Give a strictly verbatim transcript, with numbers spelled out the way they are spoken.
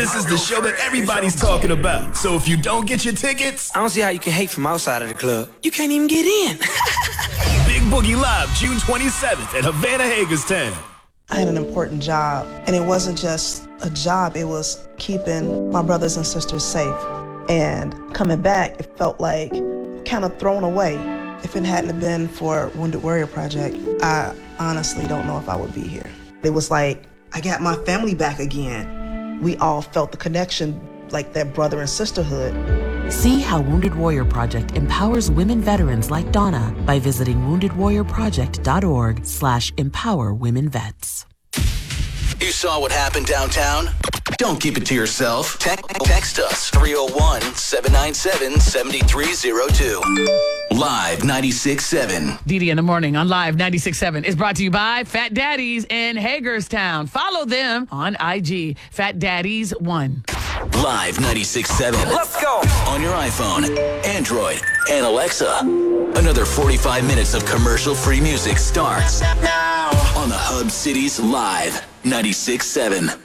This is the show that everybody's talking about. So if you don't get your tickets, I don't see how you can hate from outside of the club. You can't even get in. Big Boogie Live, June twenty-seventh at Havana, Hagerstown. I had an important job, and it wasn't just a job, it was keeping my brothers and sisters safe. And coming back, it felt like kind of thrown away. If it hadn't been for Wounded Warrior Project, I honestly don't know if I would be here. It was like, I got my family back again. We all felt the connection, like that brother and sisterhood. See how Wounded Warrior Project empowers women veterans like Donna by visiting wounded warrior project dot org slash empower women vets. You saw what happened downtown? Don't keep it to yourself. Te- text us three oh one, seven nine seven, seven three oh two. Live ninety-six point seven. Dee Dee in the morning on Live ninety-six point seven is brought to you by Fat Daddies in Hagerstown. Follow them on I G, Fat Daddies one. Live ninety-six point seven. Let's go. On your iPhone, Android, and Alexa. Another forty-five minutes of commercial-free music starts now on the Hub Cities Live ninety-six point seven.